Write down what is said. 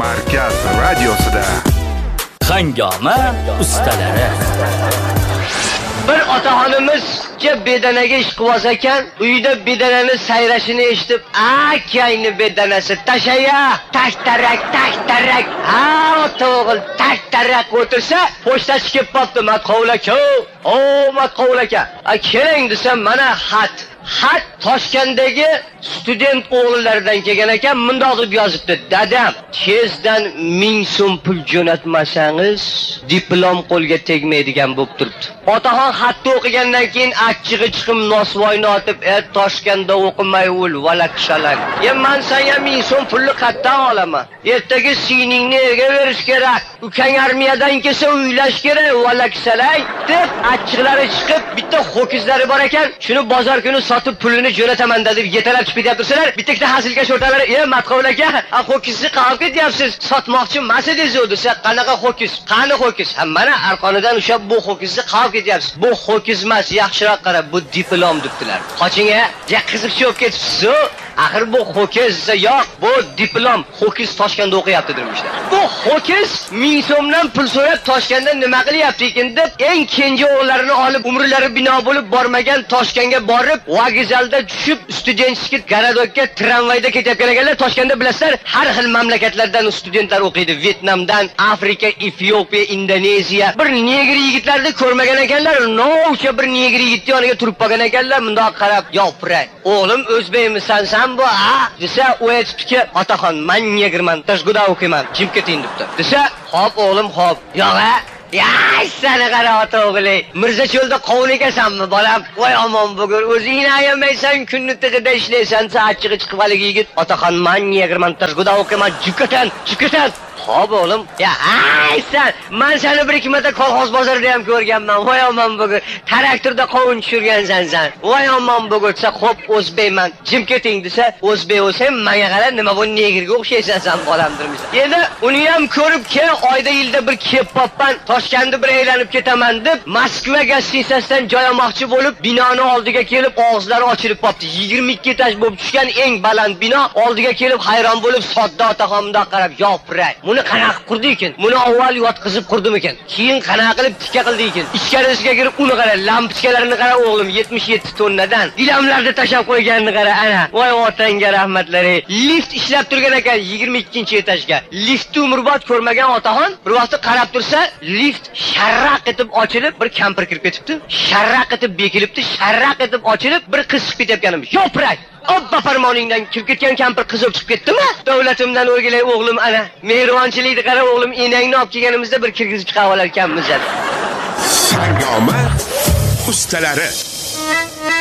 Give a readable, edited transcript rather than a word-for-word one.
Markaz radiosida Hangoma ustalari. Bir otaxonimizga bedanaga ish qilsa ekan, uyda bedanani sayrashini eshitib, "Akayni bedanasi tashaya, tak-tarak. Ha, o'g'il, tak-tarak o'tirsa, pochtachi kelib qopti, Matqovlaka. Matqovlaka. Keling desam, mana xat. Xat Toshkentdagi student o'g'illaridan kelgan ekan, bundoq deb yozibdi: "Dadam, tezdan 1000 so'm pul jo'natmasangiz, diplom qo'lga tegmaydigan bo'lib turibdi." Otaxon xatni o'qigandan keyin achchig'i chiqib nosvoyni otib, Toshkentda o'qimay o'l, valakishalar. Men senga 1000 so'm pulni qayerdan olaman? Ertaga siningni erga berish kerak. Ukang armiyadan kelsa uylash kerak, valakishalar deb achchig'lari chiqib, bitta ho'kizlari bor ekan, shuni bozor kuni sotib pulini jo'nataman deb yetalab chiqib ketyaptilar. Bitta hasilga sho'rtalari, Matqovlaka, ho'kizni qolib ketyapsiz, sotmoqchi emas edingiz desa, qanaqa ho'kiz? Qani ho'kiz? Mana arqonidan ushlab bu ho'kizni qolib ketyapsiz. Bu ho'kiz emas, yaxshiroq qara, bu diplom debdilar. Qoching-a, qiziqchi bo'lib ketibsiz. Axir bu ho'kiz yo'q, bu diplom. Ho'kiz Toshkentda o'qiyapti demişlar. Bu ho'kiz 1000 so'mdan pul so'rab Toshkentda nima qilyapti ekan deb eng kenja o'g'llarini olib, umrlari bino bo'lib bormagan Toshkentga borib, vokzalda tushib, studentskiy garadokka tramvayda ketayotgan ekanlar. Toshkentda bilasizlar, har xil mamlakatlardan studentlar o'qiydi. Vyetnamdan, Afrika, Efiopiya, Indoneziya. Bir negri yigitlarni ko'rmagan ekanlar. O'sha bir negri yigitni yoniga turib qolgan ekanlar. Bundoq qarab, "Yo'q, o'g'lim o'zbekmisan sen bu?" desa, u aytibdiki, "Otaxon, men negrman, tashguda o'qiyman, jim keting" debdi. Desa, "Xo'p o'g'lim, xo'p." "Yo'q-a, seni qara ota o'g'li. Mirzacho'lda qovun ekasanmi, bolam? Voy aman bugun o'zingni ayamaysan, kunni tagida ishlaysan, achchig'i chiqib haligi yigit, "Otaxon, men negrman, tashguda o'qiyman, jim keting." "Xo'p o'g'lim." Sen, men seni bir ikki marta kolxoz bozorida ham ko'rganman. Voy aman bugun traktorda qovun tushirgansan sen. Voy aman bugun desa, "Xo'p, o'zbekman, jim keting" desa, "O'zbek bo'lsang, menga qara, nima bu negrga o'xshaysan sen, bolam" demişlar. Endi uni ham ko'rib oyda yilda bir kelib qopman, Toshkentda bir aylanib ketaman deb Moskva gazetasidan joy olmoqchi bo'lib, binoni oldiga kelib, og'izlari ochilib qopti. 22 etaj bo'lib tushgan eng baland bino oldiga kelib hayron bo'lib, sodda otaxonimdan qarab, "Yo'q, buni qanaqa qurdi ekan? Buni avval yotqizib qurdimi ekan? Keyin qanaqa qilib tikka qildi ekan? Ichkarisiga kirib uni qara, lampochkalarini qara o'g'lim, 77 tonnadan. Gilamlarni tashab qo'yganini qara, ana. Voy otangga rahmatlar. Lift ishlab turgan ekan 22-etajga. Liftni umrbod ko'rmagan otaxon bir vaqt qarab tursa, lift sharraq etib ochilib, bir kampir kirib ketibdi. Sharraq etib bekilibdi, sharraq etib ochilib, bir qiz chiqib ketayotganimiz. "Yo'q, Obba farmoningdan kirib ketgan kampir qiz chiqib ketdimi? Davlatimdan o'rgilay o'g'lim, ana. Mehribonchilikni qara o'g'lim, enangni olib kelganimizda bir kirgizib chiqarib olar ekanmiz." Hangoma ustalari.